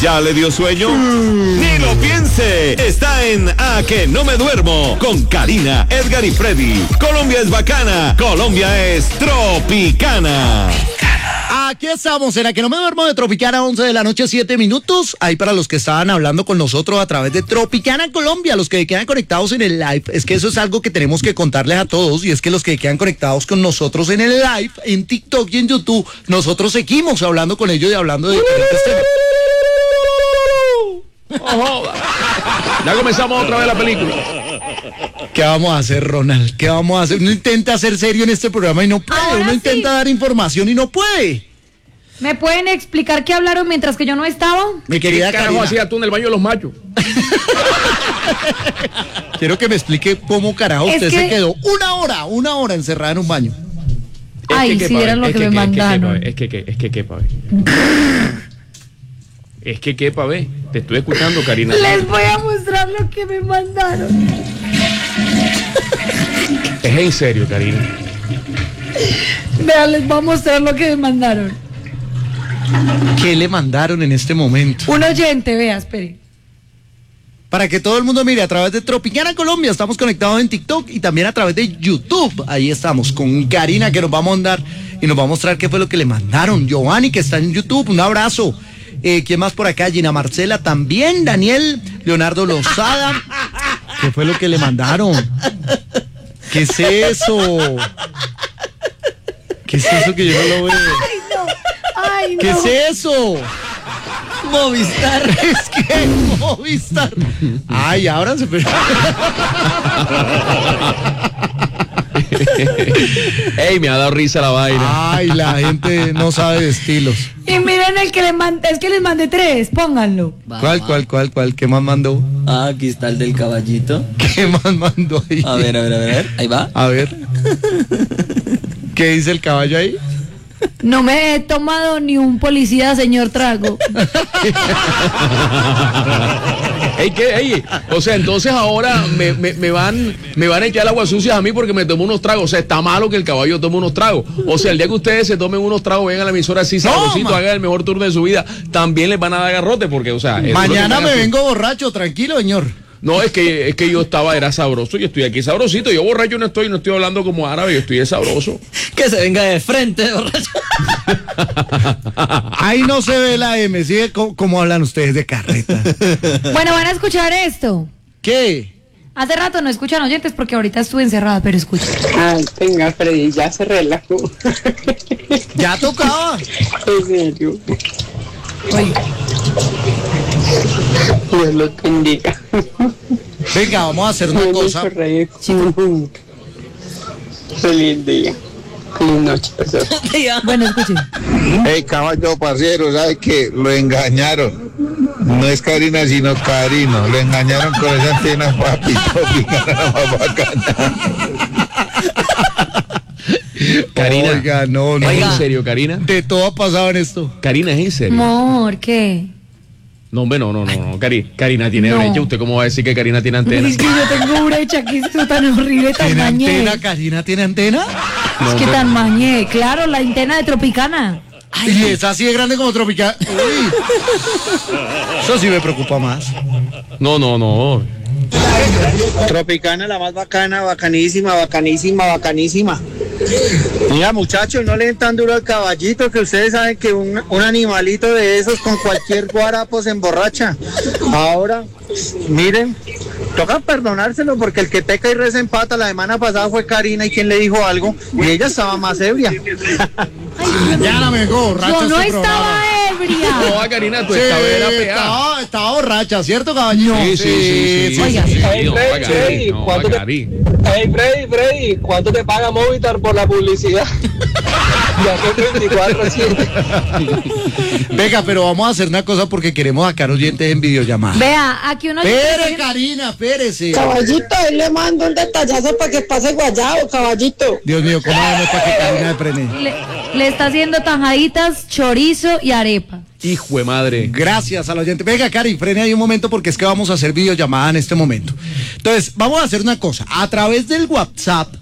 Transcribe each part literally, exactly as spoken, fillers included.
¿Ya le dio sueño? Mm. Ni lo piense. Está en A Que No Me Duermo con Karina, Edgar y Freddy. Colombia es bacana. Colombia es tropicana. Aquí estamos, en A Que No Me Duermo de Tropicana, once de la noche, siete minutos. Ahí para los que estaban hablando con nosotros a través de Tropicana Colombia, los que quedan conectados en el live. Es que eso es algo que tenemos que contarles a todos, y es que los que quedan conectados con nosotros en el live, en TikTok y en YouTube, nosotros seguimos hablando con ellos y hablando de diferentes temas. Oh, ya comenzamos otra vez la película. ¿Qué vamos a hacer, Ronald? ¿Qué vamos a hacer? Uno intenta ser serio en este programa y no puede. Ahora Uno sí. intenta dar información y no puede. ¿Me pueden explicar qué hablaron mientras que yo no estaba? Mi ¿Qué querida carajo Karina, hacías tú en el baño de los machos? quiero que me explique cómo carajo Es usted que- se quedó una hora, una hora encerrada en un baño. Ay, que si quepa, vieran lo es que me que- mandaron. Es que quepa, es que quepa, es que quepa, ve. Te estoy escuchando, Karina. Les voy a mostrar lo que me mandaron. Es en serio, Karina. Vean, les voy a mostrar lo que me mandaron. ¿Qué le mandaron en este momento? Un oyente, vea, espere. Para que todo el mundo mire, a través de Tropicana Colombia estamos conectados en TikTok y también a través de YouTube. Ahí estamos con Karina, que nos va a mandar y nos va a mostrar qué fue lo que le mandaron. Giovanni, que está en YouTube, un abrazo. Eh, ¿Quién más por acá? Gina Marcela también, Daniel, Leonardo Lozada. ¿Qué fue lo que le mandaron? ¿Qué es eso? ¿Qué es eso que yo no lo veo? Ay, no. Ay, no. ¿Qué es eso? Movistar. Es que Movistar. Ay, ábranse, pero. Ey, me ha dado risa la vaina. Ay, la gente no sabe de estilos. Y miren el que les mandé, es que les mandé tres, pónganlo. Va, ¿Cuál, va. cuál, cuál, cuál? ¿Qué más mandó? Ah, aquí está el del caballito. ¿Qué más mandó ahí? A ver, a ver, a ver. Ahí va. A ver. ¿Qué dice el caballo ahí? No me he tomado ni un policía, señor Trago. Ey, ¿qué? Ey, o sea, entonces ahora me, me, me van me van a echar agua sucias a mí porque me tomo unos tragos. O sea, está malo que el caballo tome unos tragos. O sea, el día que ustedes se tomen unos tragos, vengan a la emisora así sabrosito, ma- hagan el mejor turno de su vida, también les van a dar garrote porque, o sea... eso es lo que Mañana van a me hacer. vengo borracho, tranquilo, señor. No, es que, es que yo estaba, era sabroso y estoy aquí sabrosito. Yo borracho no estoy, no estoy hablando como árabe, yo estoy de sabroso. Que se venga de frente, borracho. Ahí no se ve la M, ¿sí? ¿Cómo, cómo hablan ustedes de carreta? Bueno, van a escuchar esto. ¿Qué? Hace rato no escuchan oyentes porque ahorita estuve encerrada, pero escuchen. Ay, venga, Freddy, ya se relajó. Ya tocaba. En serio. Oye, Dios los bendiga. Venga, vamos a hacer una Me cosa. hizo reír. Feliz día. Feliz noche, perdón. bueno, escuchen. Hey, caballo parcero, ¿sabe que lo engañaron? No es Karina, sino Karino. Lo engañaron con esa antena, papi. Tropicana más bacana. Karina. Oiga, no, no. ¿Es en serio, Karina? De todo ha pasado en esto. Karina, ¿es en serio? Amor, ¿qué? No, hombre, no, no, no, no. Cari, Karina tiene No. brecha. ¿Usted cómo va a decir que Karina tiene antena? Es que yo tengo brecha, que esto tan horrible, tan ¿Tiene mañé. antena? ¿Karina tiene antena? Es que tan mañé. Claro, la antena de Tropicana. Y es así de grande como Tropical. Uy. Eso sí me preocupa más. No, no, no. Tropicana, la más bacana, bacanísima, bacanísima, bacanísima. Mira, muchachos, no le den tan duro al caballito, que ustedes saben que un, un animalito de esos con cualquier guarapo se emborracha. Ahora, miren, toca perdonárselo porque el que peca y reza empata. La semana pasada fue Karina y quien le dijo algo y ella estaba más ebria. Mañana me vengo borracha. Yo no este estaba programa. ebria. No, Karina, tú Sí, estabas era pegada. estaba, estaba borracha, ¿cierto, caballito? Sí, sí, sí, sí. Oiga. sí, sí, Hey, no, Freddy, Cari, Freddy, no, ¿cuánto te- Cari. Hey, Freddy, Freddy, ¿cuánto te paga Movistar por la publicidad? Ya que veinticuatro siete. Venga, pero vamos a hacer una cosa porque queremos sacar oyentes en videollamada. Vea, aquí uno... Espere, Karina, espérese. Caballito, ahí le mando un detallazo para que pase guayabo, caballito. Dios mío, ¿cómo vamos para que Karina me prene? Le, le está haciendo tajaditas, chorizo y arepa. Hijo de madre. Gracias al oyente. Venga, Cari, frene ahí un momento porque es que vamos a hacer videollamada en este momento. Entonces, vamos a hacer una cosa. A través del WhatsApp,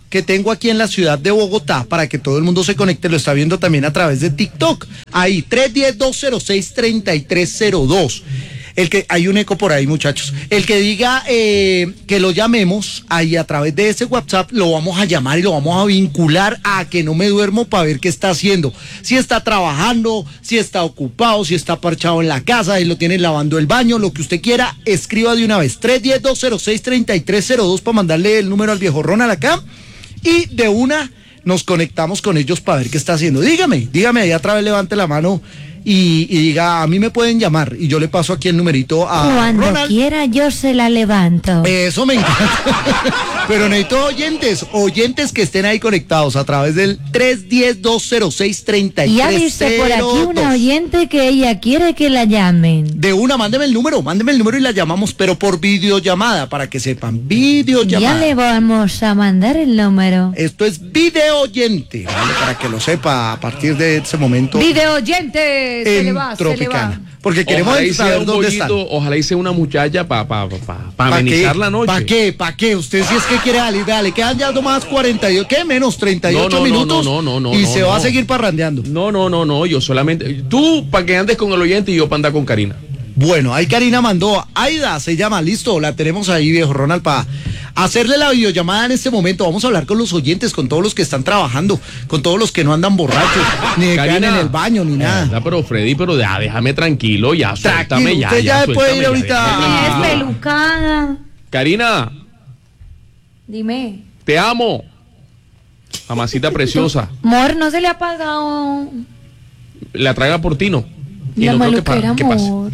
que tengo aquí en la ciudad de Bogotá, para que todo el mundo se conecte, lo está viendo también a través de TikTok. Ahí, tres uno cero, dos cero seis, tres tres cero dos. El que, hay un eco por ahí, muchachos. El que diga eh, que lo llamemos, ahí a través de ese WhatsApp, lo vamos a llamar y lo vamos a vincular a Que No Me Duermo para ver qué está haciendo. Si está trabajando, si está ocupado, si está parchado en la casa, y lo tiene lavando el baño, lo que usted quiera, escriba de una vez. tres uno cero, dos cero seis, tres tres cero dos para mandarle el número al viejo Ronald acá. Y de una nos conectamos con ellos para ver qué está haciendo. Dígame, dígame ahí otra vez, levante la mano y, y diga, a mí me pueden llamar, y yo le paso aquí el numerito a Cuando Ronald. quiera yo se la levanto. Eso me encanta. Pero necesito oyentes, oyentes que estén ahí conectados a través del tres uno cero, dos cero seis, tres tres cero dos. Ya dice por aquí una oyente que ella quiere que la llamen. De una, mándeme el número, mándeme el número y la llamamos, pero por videollamada, para que sepan, videollamada. Ya le vamos a mandar el número. Esto es video oyente, ¿vale? Para que lo sepa a partir de ese momento. Video oyente, se en le va, se le va. Tropicana. Porque queremos Ojalá hice saber un dónde están. pollito, ojalá hice una muchacha para pa, pa, pa, pa ¿Pa amenizar qué? la noche. ¿Para qué? ¿Para qué? Usted si es que quiere salir, dale, quedan ya nomás cuarenta y ocho, ¿qué? Menos treinta y ocho No, no, no, minutos no, no, no, y no, se no. va a seguir parrandeando. No, no, no, no, yo solamente. Tú para que andes con el oyente y yo para andar con Karina. Bueno, ahí Karina mandó, Aida se llama, listo, la tenemos ahí, viejo Ronald, para hacerle la videollamada en este momento. Vamos a hablar con los oyentes, con todos los que están trabajando, con todos los que no andan borrachos, ni que quedan en el baño, ni nada. Eh, pero Freddy, pero ya, déjame tranquilo, ya, suéltame ya. usted ya puede ir suéltame ahorita. déjame Es tranquilo. pelucada. Karina, Dime. te amo. Mamacita preciosa. Amor, no se le ha apagado La traiga por Tino. Y la no creo que pa- maluquera, que pase. amor.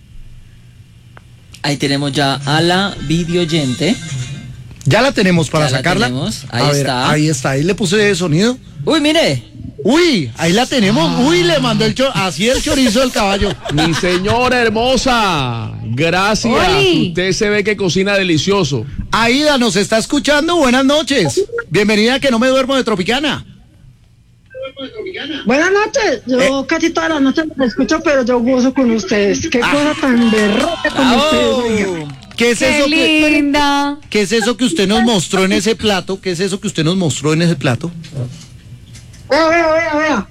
Ahí tenemos ya a la videoyente. Ya la tenemos para Ya la sacarla. tenemos, ahí A ver, está. ahí está, ahí le puse de sonido. Uy, mire. Uy, ahí la tenemos. Uy, le mandó el chorizo, así el chorizo del caballo. Mi señora hermosa, gracias. Oli. Usted se ve que cocina delicioso. Aida, ¿nos está escuchando? Buenas noches. Bienvenida a Que No Me Duermo de Tropicana. Buenas noches. Yo casi todas las noches los escucho, pero yo gozo con ustedes. Qué cosa tan berroca con ustedes, oiga. ¿Qué es Qué eso que, linda. qué es eso que usted nos mostró en ese plato? ¿Qué es eso que usted nos mostró en ese plato? Vea, vea, vea, vea.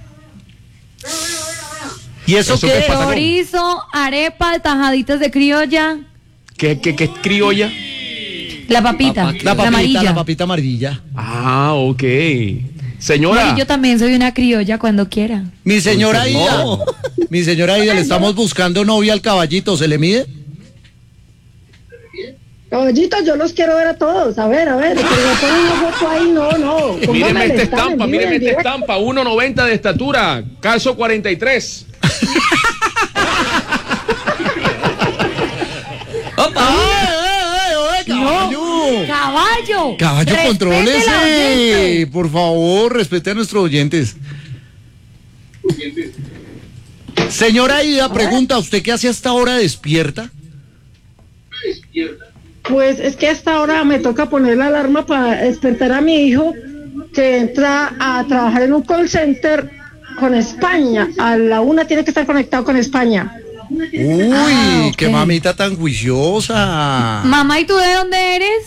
¿Y eso, ¿Eso qué qué es? pasa? Chorizo, arepa, tajaditas de criolla, ¿Qué, qué, qué es criolla? la papita, Papá, la, La papita, amarilla. la papita amarilla. Ah, ok. Amor, Señora, y yo también soy una criolla cuando quiera. Mi señora Uy, Aida, no. mi señora Aida, le estamos buscando novia al caballito, ¿se le mide? Caballitos, yo los quiero ver a todos. A ver, a ver. Que me ponen una foto ahí. No, no. míreme Pónganme esta el stand estampa, en vivo y míreme en esta directo. estampa. uno noventa de estatura, calzo cuarenta y tres. ¡Opa! ¡Ay, ay, ay, caballo! ¡Caballo! Caballo, Respete la contrólese. oyente. Por favor, respete a nuestros oyentes. Señora Aida, pregunta, ¿usted qué hace hasta ahora despierta? Pues es que a esta hora me toca poner la alarma para despertar a mi hijo que entra a trabajar en un call center con España. A la una tiene que estar conectado con España. Uy, Ah, ok. qué mamita tan juiciosa. Mamá, ¿y tú de dónde eres?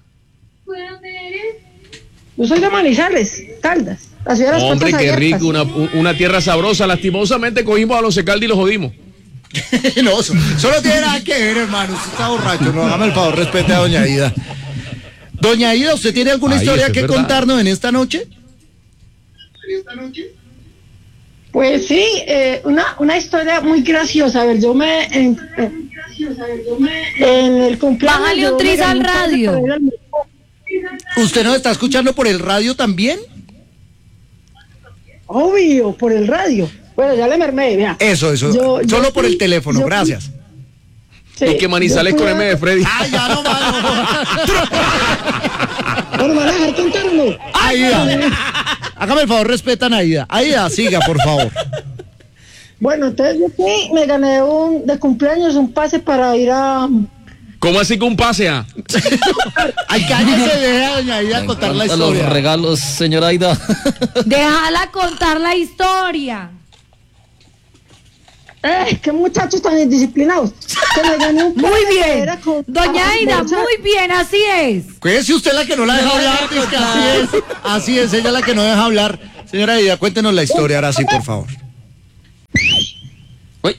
Yo soy de Manizales, Caldas, la ciudad de las Hombre, puertas qué abiertas. rico, una, una tierra sabrosa. Lastimosamente cogimos a los Secaldi y los jodimos. No, eso, eso no tiene nada que ver, hermano. Usted está borracho. No, hágame el favor, respete a doña Aida. Doña Aida, ¿usted tiene alguna Ay, historia eso es que verdad. contarnos en esta noche? Pues sí, eh, una, una historia muy graciosa. A ver, yo me... En, en- en el cumpleaños... Bájale yo un me tris gané al un pase radio. para ir al- ¿Usted nos está escuchando por el radio también? Obvio, por el radio. Bueno, ya le mermé, vea. Eso, eso. Yo- yo Solo por fui- el teléfono, yo fui- gracias. Sí, Y que Manizales yo fui con a- M de Freddy. ¡Ay, ya no, mano! Bueno, ¿me van a dejar contarlo? Aida, hágame el favor, respetan a Aida. Aida, siga, por favor. Bueno, entonces yo fui, me gané un de cumpleaños un pase para ir a... ¿Cómo así que un pase a? Ay, cállese, deje a doña Aida contar la A los historia. regalos, señora Aida. Déjala contar la historia. Eh, qué muchachos tan indisciplinados. Que me gané un Muy bien. era con- Doña para Aida, almorzar. muy bien, así es. Cuídese usted la que no la deja hablar, es que así es, así es, ella la que no deja hablar. Señora Aida, cuéntenos la historia ahora sí, por favor. Uy.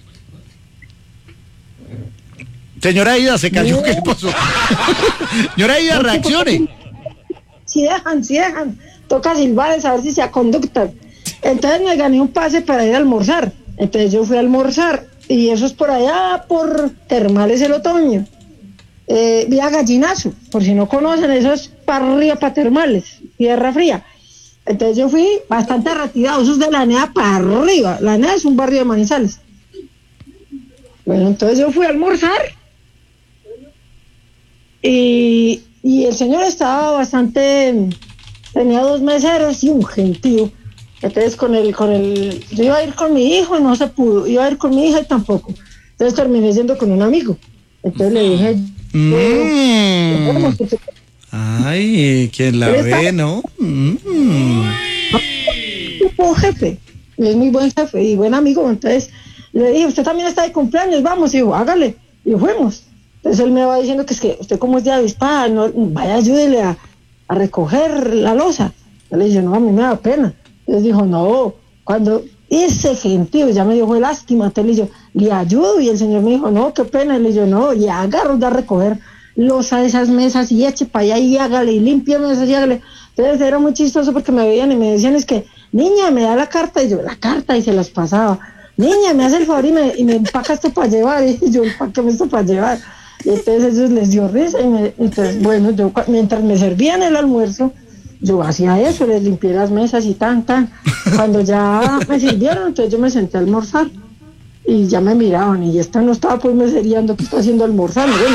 Señora Aida, se cayó, ¿qué pasó? Señora Aida, reaccione. Si dejan, si dejan. Toca silbarles a ver si se aconductan. Entonces me gané un pase para ir a almorzar. Entonces yo fui a almorzar y eso es por allá, por Termales el Otoño. Eh, vía Gallinazo, por si no conocen, eso es para arriba, para Termales, Tierra Fría. Entonces yo fui bastante retirado, eso es de la N E A para arriba. La N E A es un barrio de Manizales. Bueno, entonces yo fui a almorzar y, y el señor estaba bastante, tenía dos meseros y un gentío. Entonces con el, con el, yo iba a ir con mi hijo y no se pudo, iba a ir con mi hija y tampoco. Entonces terminé yendo con un amigo. Entonces le dije, Mm. Ay, ¿quién la ve, no? Mm. un jefe, es muy buen jefe y buen amigo. Entonces le dije, usted también está de cumpleaños, vamos, y dijo, hágale, y fuimos. Entonces él me va diciendo que es que usted como es de avispada, no, vaya, ayúdele a, a recoger la loza. Yo le dije, no, a mí me da pena. Entonces dijo, no, cuando ese gentío ya me dijo, lástima, entonces le dije, le ayudo, y el señor me dijo, no, qué pena, y le dije, no, y agarro de a recoger loza de esas mesas y eche para allá y hágale, y limpie mesas y hágale. Entonces era muy chistoso porque me veían y me decían, es que, niña, me da la carta, y yo, la carta, y se las pasaba. Niña, me hace el favor y me, y me empaca esto para llevar, y yo, empáqueme esto para llevar. Y entonces ellos les dio risa, y me, entonces, bueno, yo mientras me servían el almuerzo, yo hacía eso, les limpié las mesas y tan, tan. Cuando ya me sirvieron, entonces yo me senté a almorzar y ya me miraban y esta no estaba pues meseriando, que está haciendo almorzar. Bueno,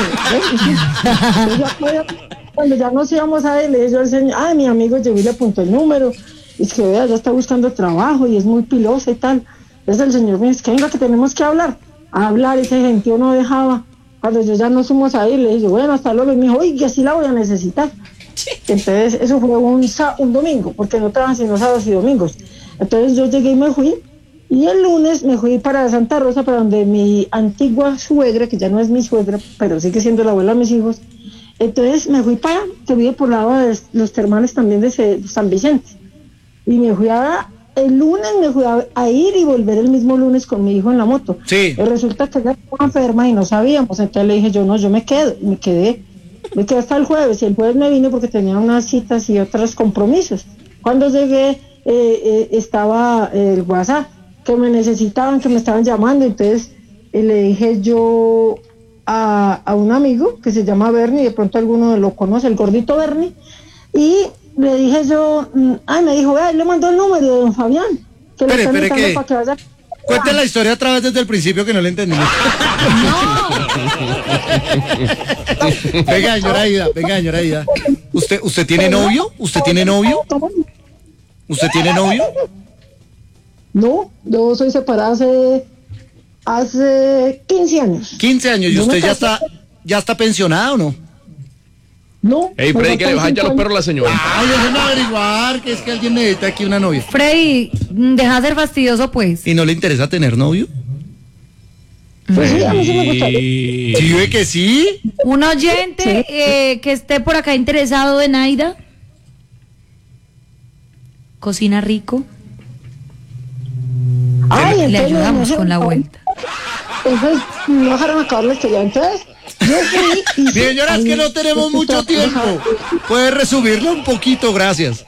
bueno, ya, cuando ya nos íbamos a él, le dije yo al señor, ah, mi amigo llegó y le apuntó el número, y es que vea, ya está buscando trabajo y es muy pilosa y tal. Entonces el señor me dice, que venga, que tenemos que hablar. A hablar, ese gentío no dejaba. Cuando yo ya nos fuimos a ir, le dije, bueno, hasta luego, y me dijo, oye, así la voy a necesitar. Entonces eso fue un, un domingo, porque no trabajan sino sábados y domingos. Entonces yo llegué y me fui, y el lunes me fui para Santa Rosa, para donde mi antigua suegra, que ya no es mi suegra, pero sigue siendo la abuela de mis hijos. Entonces me fui para, que vive por el lado de los termales también de San Vicente, y me fui a, el lunes me fui a, a ir y volver el mismo lunes con mi hijo en la moto. Sí. Y resulta que ella estaba enferma y no sabíamos, entonces le dije yo, no, yo me quedo, y me quedé. Me quedé hasta el jueves, y el jueves me vine porque tenía unas citas y otros compromisos. Cuando llegué, eh, eh, estaba eh, el WhatsApp, que me necesitaban, que me estaban llamando, entonces eh, le dije yo a, a un amigo que se llama Bernie, de pronto alguno lo conoce, el gordito Bernie, y le dije yo, ay, me dijo, vea, le mandó el número de don Fabián, que le Espere, están espere, invitando ¿qué? para que vaya. Cuente la historia otra vez desde el principio, que no le entendí. Venga, señora Aida, venga, señora Aida. ¿Usted, usted tiene novio? ¿Usted tiene novio? ¿Usted tiene novio? No, yo soy separada hace, hace quince años. quince años, ¿y Yo me usted ya casé- está, ya está pensionado o no? No. Ey, me Freddy, que le faltan bajan ya cinco los perros a la años. señora. Ay, déjeme averiguar, que es que alguien necesita aquí una novia. Freddy, deja de ser fastidioso, pues. ¿Y no le interesa tener novio? Pues sí, a mí sí me gusta. ¿Sí ve que sí? Un oyente eh, que esté por acá interesado en Aida. Cocina rico. Ay, Le entonces, ayudamos no, con la no, vuelta. Entonces, no dejaron acabar la historia. Entonces, yo fui y... Señoras, que no tenemos mucho tiempo. Puede resumirlo un poquito, gracias.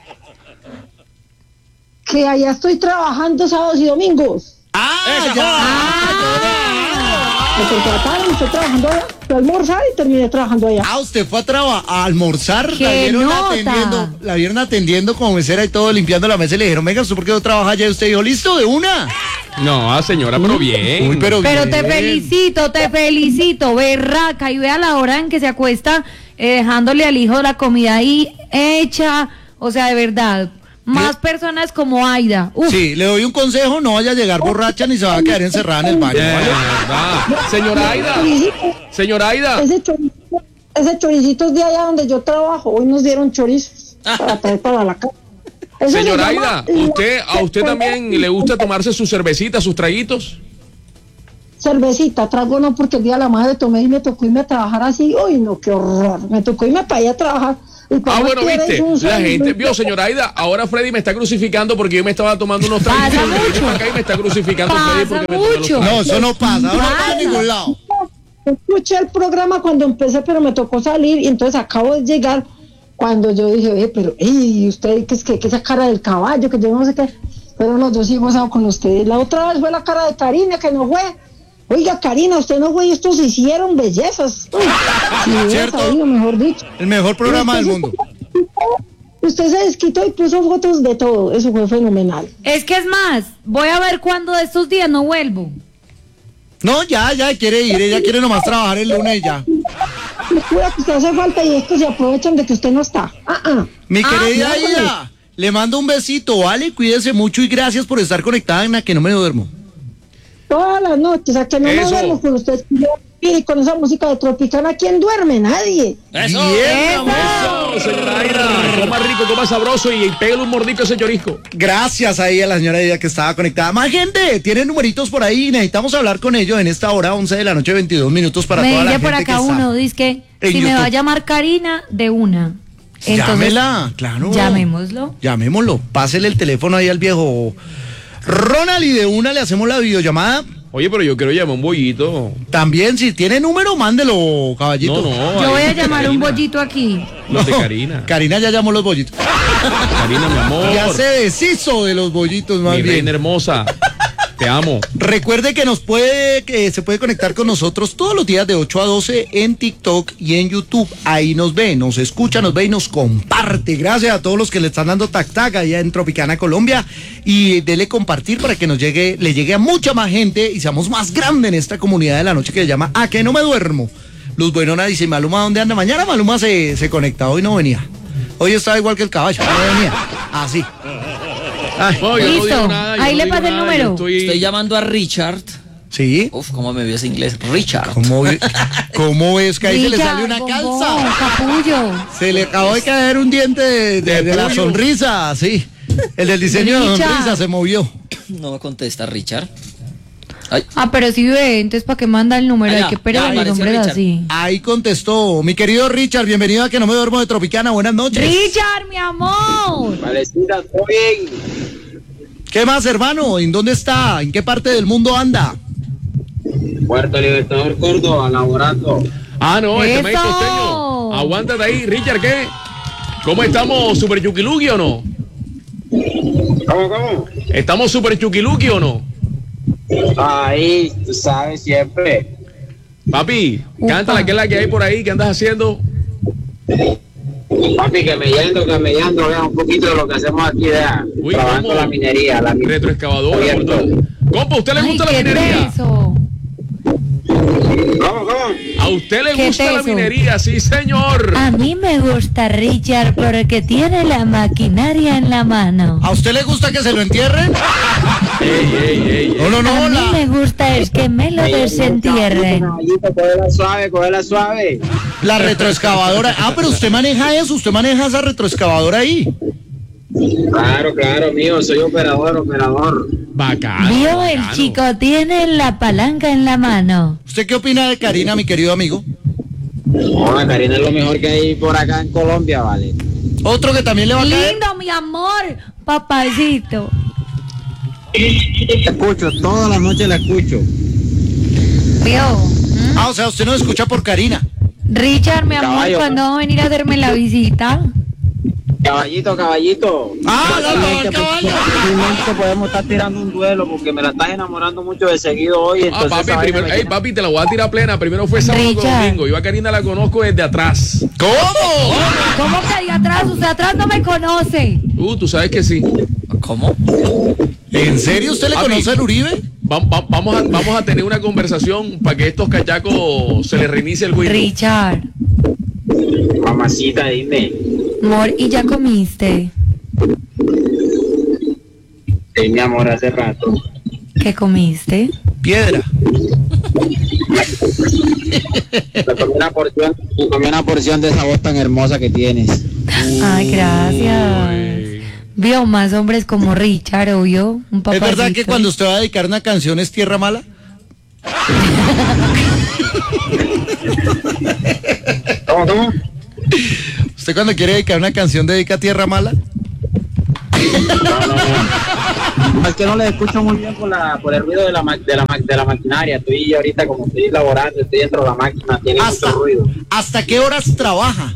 Que allá estoy trabajando sábados y domingos. ¡Ah, ya! Me contrataron, estoy trabajando allá. Fui a almorzar y terminé trabajando allá. Ah, usted fue a, traba- a almorzar, la ¡Qué vieron nota! atendiendo, la vieron atendiendo como mesera y todo, limpiando la mesa, y le dijeron, venga, ¿usted por qué no trabaja allá? Y usted dijo, listo, de una. No, ah, señora, pero bien. Uy, pero Pero bien. te felicito, te felicito, berraca. Y vea la hora en que se acuesta eh, dejándole al hijo la comida ahí hecha. O sea, de verdad, más personas como Aida. Uf, Sí, le doy un consejo, no vaya a llegar borracha ni se va a quedar encerrada en el baño, Bien, ¿vale? verdad. Señora Aida, señora Aida. Ese choricito, ese choricito es de allá donde yo trabajo. Hoy nos dieron chorizos para traer para la casa. Eso se Señora llama Aida, ¿usted, ¿a usted también le gusta tomarse sus cervecitas, sus traguitos? cervecita, trago no, porque el día de la madre tomé y me tocó irme a trabajar así. Uy, no, qué horror. Me tocó irme para allá a trabajar. Ah, bueno, viste, la gente, vio, señora Aida, ahora Freddy me está crucificando porque yo me estaba tomando unos tragos. Pasa mucho. Acá y me está crucificando Pasa Freddy porque mucho. me tomé los No, eso no pasa. Ahora no Pasa. va a ningún lado. Escuché el programa cuando empecé, pero me tocó salir y entonces acabo de llegar cuando yo dije, oye, pero, ey, usted, ¿qué es que, que esa cara del caballo, que yo no sé qué? Pero no, yo sí he gozado con ustedes. La otra vez fue la cara de Karina, que no fue. Oiga, Karina, usted no fue y estos se hicieron bellezas. Uy, si hubiera ¿Cierto? sabido, mejor dicho. El mejor programa del mundo. Usted se desquitó y puso fotos de todo. Eso fue fenomenal. Es que es más, voy a ver cuándo de estos días no vuelvo. No, ya, ya quiere ir. Ella quiere nomás trabajar el lunes y ya. Me jura que usted hace falta y estos se aprovechan de que usted no está. Ah, ah. Mi Ah, querida no, Ida, le mando un besito, ¿vale? Cuídese mucho y gracias por estar conectada en la que no me duermo. Todas las noches, a que no me Eso. duermo con usted. Y con esa música de Tropicana, ¿quién duerme? Nadie. Eso. Bien, amor. Eso, señora Aida, coma rico, coma sabroso y pégale un mordito a ese chorisco. Gracias ahí a la señora Ida que estaba conectada. Más gente, tienen numeritos por ahí. Necesitamos hablar con ellos en esta hora, once de la noche, veintidós minutos para Me toda la dice gente por acá que está. uno, dice que en si me va a YouTube. llamar Karina, de una. Llámela, claro. Llamémoslo. Llamémoslo. Pásele el teléfono ahí al viejo Ronald y de una le hacemos la videollamada. Oye, pero yo quiero llamar un bollito. También, si tiene número, mándelo, caballito. No, no. Yo voy a ahí, llamar un Karina. bollito aquí. Los de Karina. Karina ya llamó los bollitos. Karina, mi amor. Ya se deshizo de los bollitos, más Mi bien. reina hermosa. Te amo. Recuerde que nos puede, que se puede conectar con nosotros todos los días de ocho a doce en TikTok y en YouTube. Ahí nos ve, nos escucha, nos ve y nos comparte. Gracias a todos los que le están dando tac tac allá en Tropicana, Colombia. Y dele compartir para que nos llegue, le llegue a mucha más gente y seamos más grandes en esta comunidad de la noche que se llama A que no me duermo. Luz Buenona dice, Maluma, ¿dónde anda? Mañana Maluma se, se conecta, hoy no venía. Hoy estaba igual que el caballo, no venía. Así. Ay, No, yo no Listo. digo nada, yo Ahí no le digo pasé el nada, número. yo estoy- Estoy llamando a Richard. ¿sí? Uf, cómo me vio ese inglés. Richard. ¿Cómo, ve- ¿Cómo ves que ahí se le Richard, sale una bombón, calza? capullo. Se le acabó de caer un diente de, de- De de la pollo. sonrisa, sí. El del diseño de Richard. sonrisa se movió. No me contesta Richard. Ay, Ah, pero si ve, entonces ¿para qué manda el número? Allá, Hay que ya perder los apareció hombres Richard. así. Ahí contestó mi querido Richard, bienvenido a Que No Me Duermo de Tropicana, buenas noches. Richard, mi amor. Valecita, todo bien. ¿Qué más, hermano? ¿En dónde está? ¿En qué parte del mundo anda? Puerto Libertador, Córdoba, laborando. Ah, no, este ¡Eso! maíz costeño. Aguántate ahí, Richard, ¿qué? ¿Cómo estamos? ¿Super chuquiluki o no? ¿Cómo, cómo? ¿Estamos super chuquiluki o no? Ahí, tú sabes, siempre. Papi, Upa. cántala, que es la que hay por ahí, ¿qué andas haciendo? Papi, que me yendo, que me yendo, vea un poquito de lo que hacemos aquí, vea. Uy, trabajando ¿cómo? la minería, la minería. Retroexcavadora, por todo. Compa, ¿a usted le Ay, gusta la qué minería? teso. ¿Cómo, cómo? ¿A usted le ¿Qué gusta la teso? minería? Sí, señor. A mí me gusta Richard porque tiene la maquinaria en la mano. ¿A usted le gusta que se lo entierren? Ey, ey, ey, No, no, no, A mí la, me gusta es que me lo desentierren. Caballito, cógela suave, cógela suave. la retroexcavadora. Ah, pero usted maneja eso, usted maneja esa retroexcavadora ahí. Claro, claro, mío, soy operador, operador. Bacano. Vio, el bacano. chico tiene la palanca en la mano. ¿Usted qué opina de Karina, mi querido amigo? Hola, Karina es lo mejor que hay por acá en Colombia, vale. Otro que también le va a caer. Lindo, mi amor, papacito. La escucho, toda la noche la escucho. Vio. ¿Mm? Ah, o sea, usted no escucha por Karina. Richard, mi amor, Caballo. ¿cuándo va a venir a hacerme la visita? Caballito, caballito. Ah, no, no, Posiblemente- el caballo. posiblemente podemos estar tirando un duelo porque me la estás enamorando mucho de seguido hoy. Ah, Entonces papi, esa vaina primero, me ey, tiene- papi, te la voy a tirar plena. Primero fue sábado con Richard. domingo. Yo a Karina la conozco desde atrás. ¿Cómo? ¿Cómo que de atrás? Usted atrás no me conoce. Uh, tú sabes que sí. ¿cómo? ¿En serio usted le Papi. conoce al Uribe? Va- va- vamos, a, vamos a tener una conversación para que estos cachacos se les reinicie el Windows. Richard, Mamacita, dime. amor, ¿y ya comiste? Sí, mi amor, hace rato. ¿Qué comiste? Piedra. Me comí una porción, me comí una porción de esa voz tan hermosa que tienes. Ay, gracias. Uy. Vio más hombres como Richard, obvio. Un ¿Es verdad que papacito. cuando usted va a dedicar una canción es tierra mala? ¿Cómo, cómo? ¿Usted cuando quiere dedicar una canción dedica a Tierra Mala? No, no, no. Es que no le escucho muy bien por, la, por el ruido de la, ma- de, la, ma- de la maquinaria. Estoy ahorita, como estoy laborando, estoy dentro de la máquina, tiene ¿Hasta, mucho ruido. ¿Hasta qué horas trabaja?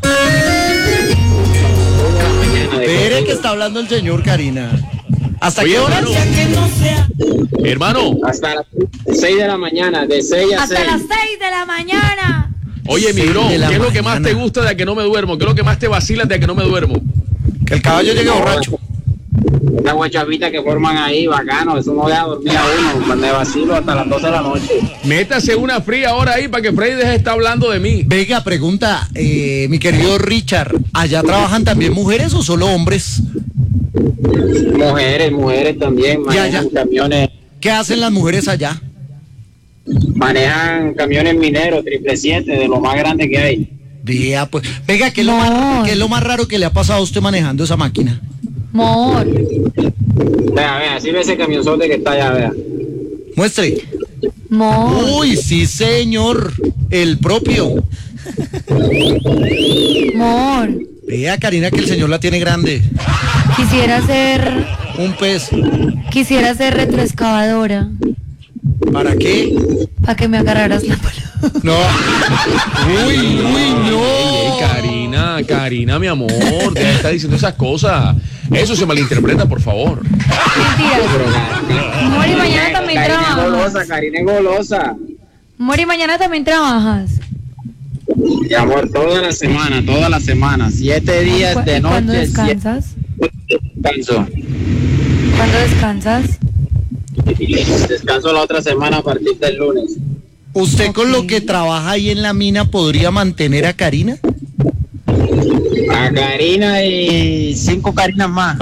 Espere que está hablando el señor, Karina. ¿Hasta Oye, qué horas? hermano. Hermano, Hasta las seis de la mañana, de seis a Hasta seis. las seis de la mañana. oye, mi seis bro, de la ¿qué es lo que más mañana. te gusta de a que no me duermo? ¿Qué es lo que más te vacila de a que no me duermo? Que el caballo llegue borracho. Una guachavita que forman ahí, bacano, eso no deja dormir a uno, cuando me vacilo hasta las doce de la noche. Métase una fría ahora ahí para que Freddy deje de estar hablando de mí. Venga, pregunta, eh, mi querido Richard, ¿allá trabajan también mujeres o solo hombres? Mujeres, mujeres también, Ya, manejan ya. camiones, ¿Qué hacen las mujeres allá? manejan camiones mineros, triple siete, de lo más grande que hay. Vea, pues, venga, ¿qué es, lo No. más, qué es lo más raro que le ha pasado a usted manejando esa máquina? Amor. Vea, vea, así ve ese camionzote que está allá, vea. Muestre. Amor. Uy, sí, señor, el propio. Amor. Vea, Karina, que el señor la tiene grande. Quisiera ser, Un pez. quisiera ser retroexcavadora. ¿Para qué? Para que me agarraras la mano. No. Uy, uy, Ey, ey, no. Karina, Karina, mi amor, deja de estar diciendo esas cosas. Eso se malinterpreta, por favor. Mentira. Amor, y mañana también Karina es golosa, trabajas. Karina es golosa. Amor, y mañana también trabajas. Mi amor, toda la semana, toda la semana, siete días ¿Cu- de y ¿Cuándo noche, descansas? siete descanso. ¿Cuándo descansas? Descanso la otra semana a partir del lunes. ¿Usted con Ok. lo que trabaja ahí en la mina podría mantener a Karina? A Karina y cinco Karinas más.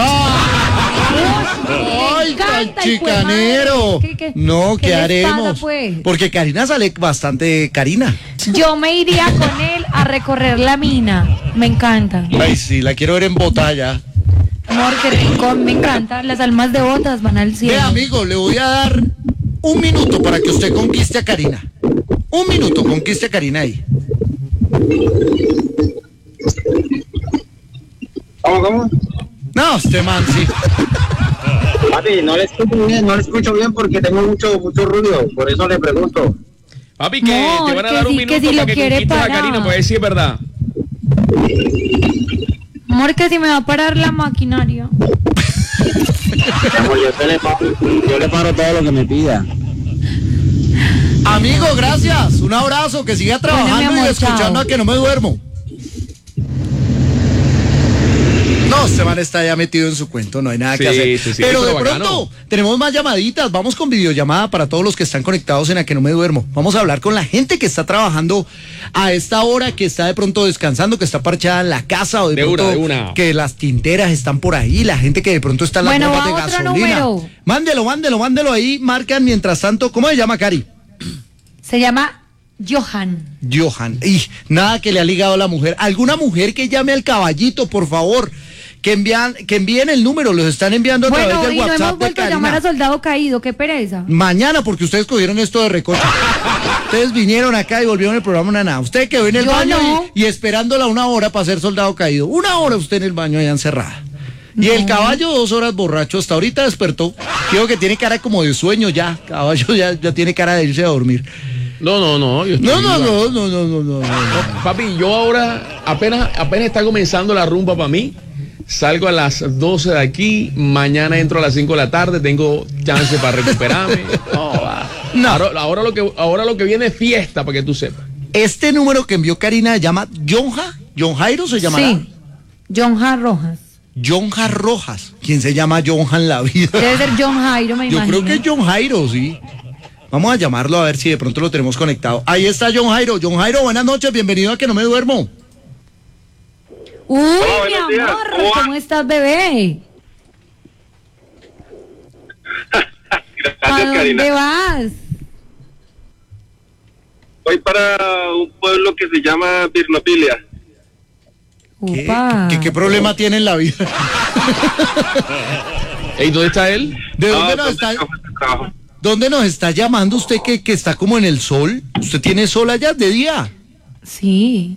¡Ay, encanta, tan hijo de chicanero! madre. ¿Qué- qué- No, qué ¿qué les haremos? pasa, pues? Porque Karina sale bastante Karina. Yo me iría con él a recorrer la mina. Me encanta. Ay, sí, la quiero ver en botalla. Amor, qué rico, me encanta. Las almas devotas van al cielo. Ve, amigo, le voy a dar un minuto para que usted conquiste a Karina. Un minuto, conquiste a Karina ahí. ¿Cómo, cómo? No, este man, sí. Papi, no le escucho bien, no le escucho bien porque tengo mucho, mucho ruido, por eso le pregunto. Papi, que No, te van a que dar un sí, que minuto si lo para que quiere conquistes a parar. Karina, para ver si es verdad. Amor, que si me va a parar la maquinaria. Amor, yo, te le paro, yo le paro todo lo que me pida. Amigo, gracias. Un abrazo, que siga trabajando Bueno, mi amor, y escuchando chao. a que no me duermo. No, este man está ya metido en su cuento, no hay nada que Sí, hacer. sí, sí, Pero pero de bacano. pronto tenemos más llamaditas, vamos con videollamada para todos los que están conectados en A que no me duermo. Vamos a hablar con la gente que está trabajando a esta hora, que está de pronto descansando, que está parchada en la casa o de, De pronto una, de una. que las tinteras están por ahí, la gente que de pronto está en las Bueno, bombas de va otro gasolina. número. Mándelo, mándelo, mándelo ahí, marcan mientras tanto. ¿Cómo se llama, Cari? Se llama Johan. Johan. Y nada que le ha ligado a la mujer. ¿Alguna mujer que llame al caballito, por favor? Que envían, que envíen el número, los están enviando a Bueno, través del y no WhatsApp hemos de vuelto a llamar a Karina. Soldado Caído, qué pereza. Mañana, porque ustedes cogieron esto de recocha. Ustedes vinieron acá y volvieron el programa una nada. Usted quedó en el Yo baño no. y, y esperándola una hora para ser soldado caído. Una hora usted en el baño allá encerrada. Y el caballo dos horas borracho, hasta ahorita despertó. Creo que tiene cara como de sueño ya. Caballo ya, ya tiene cara de irse a dormir. No, no, no. Yo estoy No, no, igual. no, no, no, no, no, no. No, papi, yo ahora apenas, apenas está comenzando la rumba para mí. Salgo a las doce de aquí, mañana entro a las cinco de la tarde, tengo chance para recuperarme. No, va. No. Ahora, ahora lo que, ahora lo que viene es fiesta, para que tú sepas. Este número que envió Karina se llama Jonja. ¿John Jairo se llamará? Sí. Jonja Rojas. Jonja Rojas. ¿Quién se llama Jonja en la vida? Debe ser John Jairo, me Yo imagino. creo que es John Jairo, sí. Vamos a llamarlo a ver si de pronto lo tenemos conectado. Ahí está John Jairo. John Jairo, buenas noches, bienvenido a Que No Me Duermo. Uy, Hola, mi buenos días. amor, ¿Cómo va? ¿cómo estás, bebé? ¿A Gracias, dónde Karina. vas? Voy para un pueblo que se llama Virnopilia. ¿Qué, Upa. qué- qué problema tiene en la vida? Ey, ¿dónde está él? ¿De dónde Ah, nos ¿dónde está? está? Trabajo. ¿Dónde nos está llamando usted que, que está como en el sol? ¿Usted tiene sol allá de día? Sí.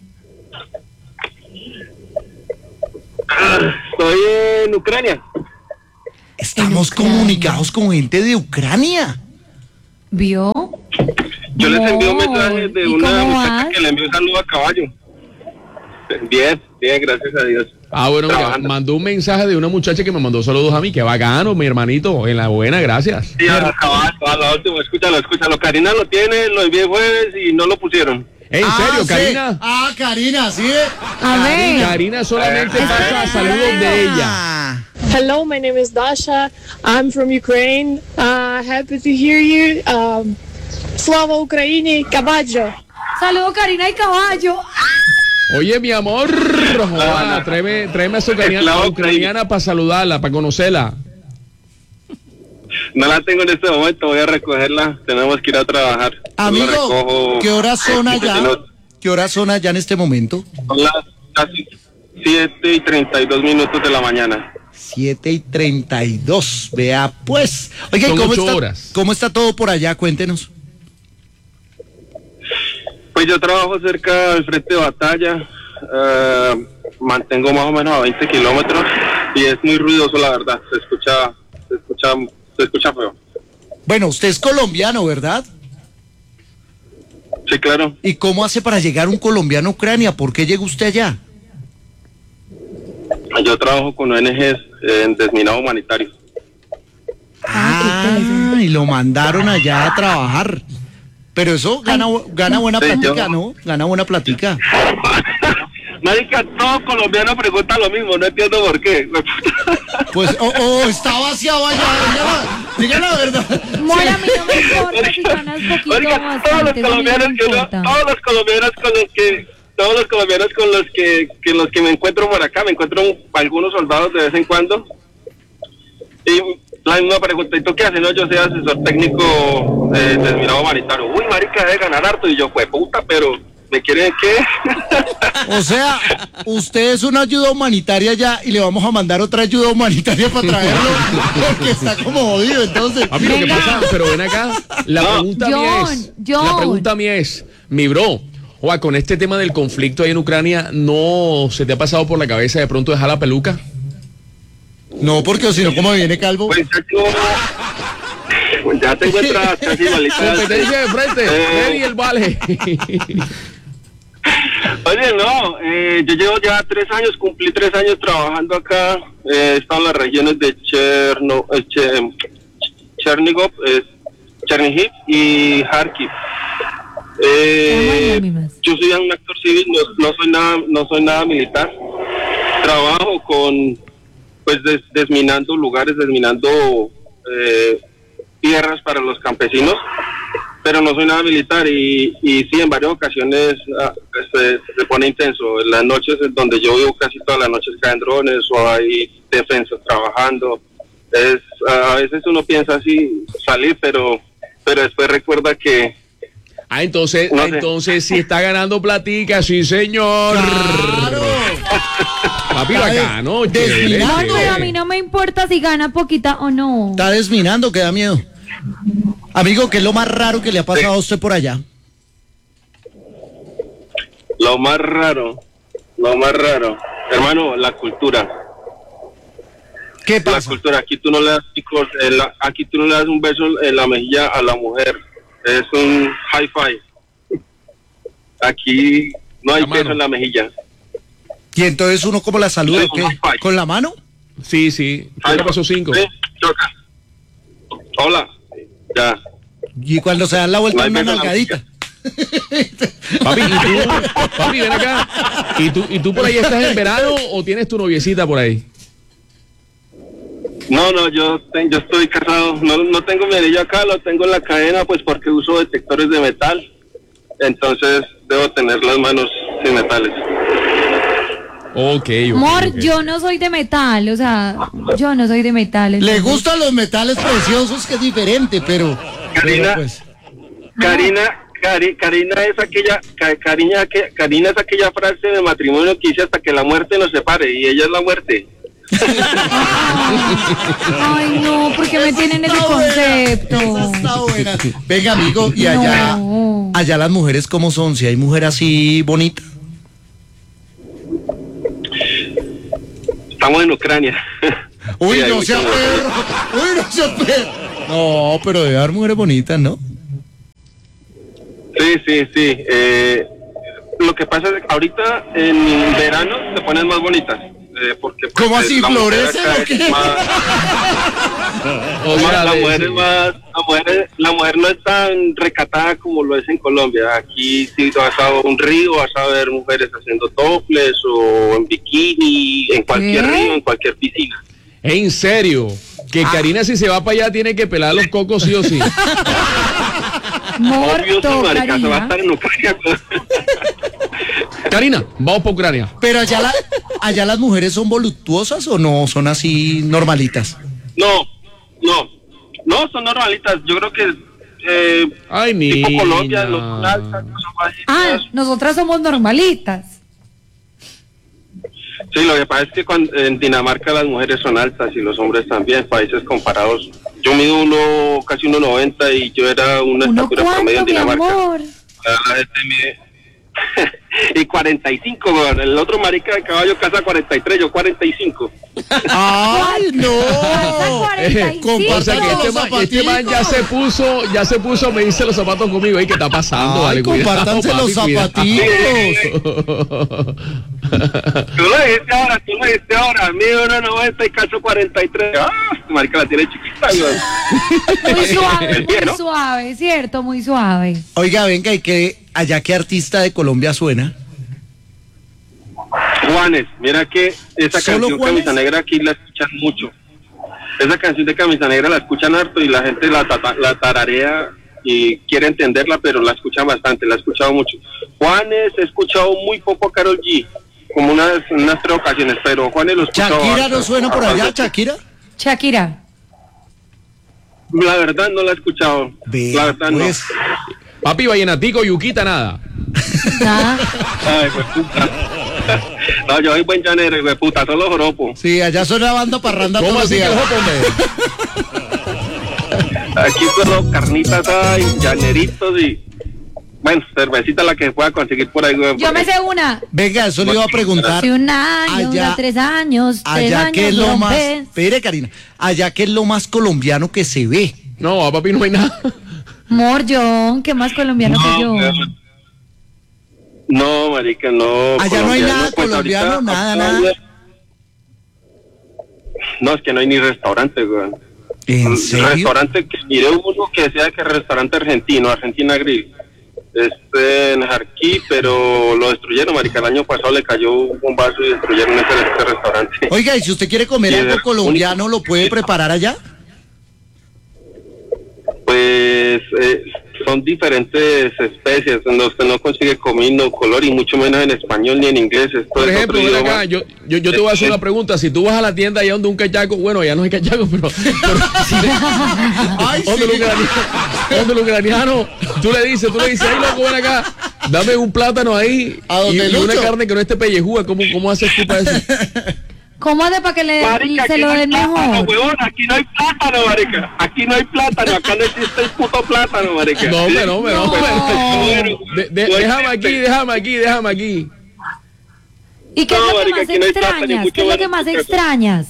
Estoy en Ucrania. Estamos Ucrania. comunicados con gente de Ucrania. ¿Vio? Yo les envío un No, mensaje de ¿y una cómo muchacha vas? que le envió un saludo a caballo. Bien, bien, gracias a Dios. Ah, bueno, mira, Trabajando. mandó un mensaje de una muchacha que me mandó saludos a mí. Qué bacano, mi hermanito. En la buena, gracias. Sí, a caballo, a la última, escúchalo, escúchalo. Karina lo tiene, lo envié jueves y no lo pusieron. ¿En Ah, serio, sí. Karina? Ah, Karina, sí. A ver. Karina solamente pasa saludos de ella. Ah. Hello, my name is Dasha. I'm from Ukraine. Uh, happy to hear you. Um, Slava Ukraini, caballo. Saludo Karina y Caballo. Oye, mi amor, joda, tráeme, tráeme a su ucraniana, Esclavo ucraniana para saludarla, para conocerla. No la tengo en este momento, voy a recogerla. Tenemos que ir a trabajar. Yo la Amigo, recojo ¿qué horas son en allá? quince minutos. ¿Qué horas son allá en este momento? Son las casi siete y treinta y dos minutos de la mañana. siete y treinta y dos. Vea, pues. Oiga, ¿y Son ¿cómo ocho está, horas. ¿cómo está todo por allá? Cuéntenos. Pues yo trabajo cerca del frente de batalla, eh, mantengo más o menos a veinte kilómetros y es muy ruidoso, la verdad, se escucha, se escucha, se escucha feo. Bueno, usted es colombiano, ¿verdad? Sí, claro. ¿Y cómo hace para llegar un colombiano a Ucrania? ¿Por qué llega usted allá? Yo trabajo con O N Ges en desminado humanitario. Ah, y lo mandaron allá a trabajar. Pero eso gana, gana buena Sí, platica, yo- ¿no? Gana buena platica. Marica, todo colombiano pregunta lo mismo, no entiendo por qué. Pues, oh, oh, está vaciado allá. Diga la, diga la verdad. Mora, a mí no me importa si ganas poquito o Oiga, todos los bastante, eso a mí no colombianos me que uno- importa. todos los colombianos con los que todos los colombianos con los que, que los que me encuentro por acá, me encuentro un- algunos soldados de vez en cuando. Y la misma pregunta, ¿y tú qué haces? No, yo soy asesor técnico eh, de desminado humanitario. Uy, marica, debe ganar harto. Y yo, fue puta, pero ¿me quieren qué? O sea, usted es una ayuda humanitaria ya y le vamos a mandar otra ayuda humanitaria para traerlo porque está como jodido, entonces. A mí lo que Venga. pasa, pero ven acá, la No. pregunta mía John, es, John. la pregunta mía es, mi bro, oa, con este tema del conflicto ahí en Ucrania, ¿no se te ha pasado por la cabeza de pronto dejar la peluca? No, porque si no, ¿cómo me viene calvo? Pues ya yo- ya te encuentras casi igualita. Competencia de frente, Eh, Eddie el vale. Oye, no, eh, yo llevo ya tres años, cumplí tres años trabajando acá. Eh, he estado en las regiones de Cherno, eh, Che- Chernigov, eh, Chernihiv y Kharkiv. Eh, Ay, mami, más. yo soy un actor civil, no, no soy nada, no soy nada militar. Trabajo con, pues, des- desminando lugares, desminando eh, tierras para los campesinos, pero no soy nada militar y, y sí, en varias ocasiones ah, se, se pone intenso. En las noches en donde yo vivo, casi todas las noches caen drones o hay defensas trabajando. Es, a veces uno piensa así salir, pero pero después recuerda que Ah, entonces, No sé. entonces sí está ganando platica, sí señor. ¡Claro! Papi Está bacán, ¿no? des- Chévere, desminando. No, pero a chévere. mí no me importa si gana poquita o no. Está desminando, que da miedo. Amigo, ¿qué es lo más raro que le ha pasado a usted por allá? lo más raro, lo más raro, hermano, la cultura. ¿Qué La pasa? cultura, aquí tú no le das chicos, eh, la- aquí tú no le das un beso en la mejilla a la mujer, es un high five. Aquí no hay La mano. beso en la mejilla. Y entonces uno cómo la saluda, Sí, ¿o qué? un fight. ¿Con la mano? Sí, sí. High ¿Qué pasó cinco? Sí, choca. Hola, ya. Y cuando se dan la vuelta No hay una beso en la nalgadita. Papi, ¿y tú? Papi, ven acá. ¿Y tú, ¿Y tú por ahí estás en verano o tienes tu noviecita por ahí? No, no, yo, te- yo estoy casado, no, no tengo mi anillo acá, lo tengo en la cadena, pues porque uso detectores de metal, entonces debo tener las manos sin metales. Ok, ok. Mor, ok. yo no soy de metal, o sea, yo no soy de metal. Le entonces- gustan los metales preciosos, que es diferente, pero... Karina, pero pues, Karina, Cari- Karina es aquella, Ca- Karina, que- Karina es aquella frase de matrimonio que dice hasta que la muerte nos separe, y ella es la muerte. Ay, no, porque me tienen ese concepto. Esa está buena. Venga, amigo, y allá, No. allá las mujeres, ¿cómo son? Si hay mujer así bonita. Estamos en Ucrania. Uy, Sí, hay no mucha sea mujer. perro. Uy, no sea perro. No, pero debe haber mujeres bonitas, ¿no? Sí, sí, sí. Eh, lo que pasa es que ahorita en verano se ponen más bonitas. Eh, porque, pues, ¿Cómo así, la mujer florecen acá o es qué? más- O sea, la de- mujer es más, la mujer, la mujer no es tan recatada como lo es en Colombia. Aquí sí vas a un río, vas a ver mujeres haciendo toples o en bikini, en cualquier ¿Qué? río, en cualquier piscina. En serio, que Ah. Karina si se va para allá tiene que pelar los cocos sí o sí. Obvio, sí, Morto, marica, se va a Karina. estar en Ucrania. Karina, vamos para Ucrania. Pero allá, la, allá las mujeres son voluptuosas o no, son así normalitas. No, no, no, son normalitas. Yo creo que eh, Ay, tipo niña. Colombia, no son altas, no son bajitas. Ah, nosotras somos normalitas. Sí, lo que pasa es que cuando, en Dinamarca las mujeres son altas y los hombres también, países comparados. Yo mido uno, casi uno noventa y yo era una ¿Uno estatura promedio en cuánto, mi Dinamarca. amor? La gente mide... y cuarenta y cinco, weón. El otro marica de caballo casa cuarenta y tres, yo cuarenta y cinco. ¡Ay, no! cuarenta y cinco. O sea que este, los man, este man ya zapaticos. se puso, ya se puso a medirse los zapatos conmigo. ¿Y qué está pasando? Ay, Vale, cuidado, compártanse papi, los cuidado. zapaticos. Tú lo dijiste ahora, tú lo dijiste ahora. Mido uno noventa y caso cuarenta y tres. Ah, marica la tiene chiquita, weón. Muy suave, El pie, muy ¿no? suave, cierto, muy suave. Oiga, venga, ¿y qué, allá qué artista de Colombia suena? Juanes, mira que esa ¿Solo canción Juanes? Camisa Negra aquí la escuchan mucho. Esa canción de Camisa Negra la escuchan harto y la gente la, tata- la tararea y quiere entenderla, pero la escuchan bastante, la he escuchado mucho. Juanes, he escuchado muy poco a Karol G, como unas, unas tres ocasiones, pero Juanes lo he escuchado ¿Shakira harto. no suena por allá, Shakira? Shakira. La verdad no la he escuchado. Ve, la verdad pues. Papi, vallenatico, yuquita, nada. Nada. no. Ay, pues puta. No, yo soy buen llanero, güey, puta, solo joropo. Sí, allá suena banda parranda ¿Cómo todos los así que días. el jopo, hombre? Aquí solo carnitas hay, llaneritos y... Bueno, cervecita la que se pueda conseguir por ahí, güey. Yo me porque- sé una. Venga, eso le iba a preguntar. Hace un año, Allá- da tres años, tres Allá años. que es lo dos más... veces. Espere, Karina. Allá que es lo más colombiano que se ve. No, papi, no hay nada. Mor, John, ¿qué más colombiano que yo? No, no, marica, no. Allá no hay colombiano, nada pues, colombiano, ahorita, nada, actual- nada. No, es que no hay ni restaurante, güey. ¿En serio? Restaurante que mire uno que decía que restaurante argentino, Argentina Grill. Este en Jarquí, pero lo destruyeron, marica. El año pasado le cayó un bombazo y destruyeron ese, ese restaurante. Oiga, y si usted quiere comer Sí, algo es colombiano, ¿lo puede preparar allá? Pues eh, son diferentes especies en los que no consigue comino, color y mucho menos en español ni en inglés. Esto Por es ejemplo, otro ven idioma. acá, yo, yo, yo te voy a hacer una pregunta. Si tú vas a la tienda allá donde un cachaco, bueno, allá no hay cachaco, pero, pero si le- Ay, donde el sí. ucraniano, donde el ucraniano, tú le dices, tú le dices, ay, loco, ven acá, dame un plátano ahí ¿A dónde, y, y una Lucho? carne que no esté pellejúa. ¿Cómo, cómo haces tú para eso? ¿Cómo hace para que le, Marica, se aquí lo no hay den plátano, mejor? huevón, aquí no hay plátano, marica. Aquí no hay plátano, acá no existe el puto plátano, marica. No, hombre, no, hombre, no, hombre. Bueno, De- de- no déjame aquí, existe. déjame aquí, déjame aquí. ¿Y qué es No, lo que marica, más aquí no hay plátano, extrañas? mucho ¿Qué es lo que más más rico. extrañas?